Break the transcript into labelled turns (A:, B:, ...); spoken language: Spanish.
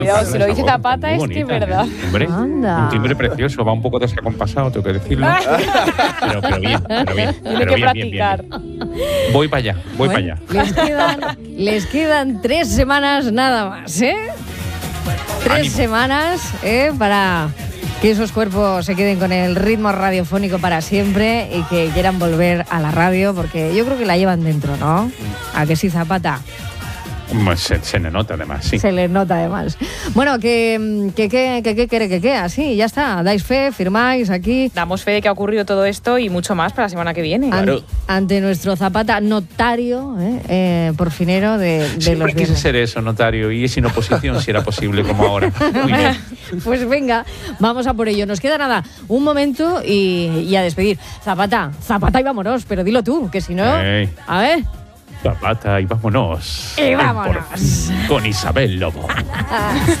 A: Cuidado, si lo dice Zapata es que es verdad.
B: Hombre,
C: Anda.
B: un timbre precioso, va un poco desacompasado, tengo que decirlo. pero bien.
A: Tiene que practicar.
B: Voy para allá, voy para allá.
C: Les quedan 3 semanas nada más, ¿eh? 3
B: Ánimo.
C: semanas, para que esos cuerpos se queden con el ritmo radiofónico para siempre y que quieran volver a la radio, porque yo creo que la llevan dentro, ¿no? ¿A que sí, Zapata?
B: Se le nota además, sí.
C: Se les nota además. Bueno, ¿qué quiere que quede? Así, ya está. Dais fe, firmáis aquí.
A: Damos fe de que ha ocurrido todo esto y mucho más para la semana que viene.
B: Claro.
C: Ante nuestro Zapata notario, porfinero de
B: Siempre
C: los
B: quise
C: viernes.
B: ser eso, notario, y sin oposición si era posible, como ahora. Muy bien.
C: Pues venga, vamos a por ello. Nos queda nada, un momento y a despedir. Zapata y vámonos, pero dilo tú, que si no...
B: Ey.
C: A ver...
B: Zapata y vámonos.
C: Y vámonos.
B: Por fin, con Isabel Lobo.